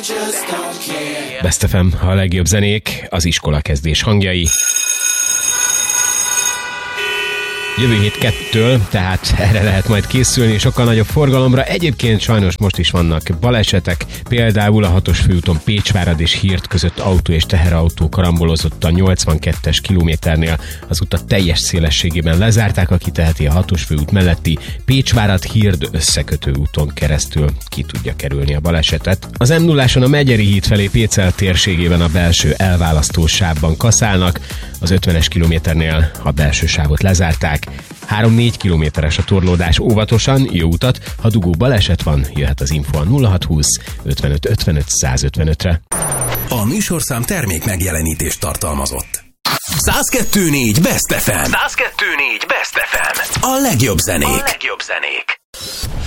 Best FM, a legjobb zenék, az iskolakezdés hangjai. Jövő hét 2-től, tehát erre lehet majd készülni, sokkal nagyobb forgalomra. Egyébként sajnos most is vannak balesetek, például a 6-os főúton Pécsvárad és Hird között autó és teherautó karambolozott a 82-es kilométernél. Az utat teljes szélességében lezárták, aki teheti a 6-os főút melletti Pécsvárad-Hird összekötő úton keresztül ki tudja kerülni a balesetet. Az M0-áson a Megyeri híd felé Pécel térségében a belső elválasztó sávban kaszálnak, az 50-es kilométernél a belső sávot lezárták. 3-4 kilométeres a torlódás, óvatosan, jó utat, ha dugó baleset van, jöhet az info a 0620 55 55 155-re. A műsorszám termék megjelenítést tartalmazott. 102.4 Best FM. 102.4 Best FM. A legjobb zenék.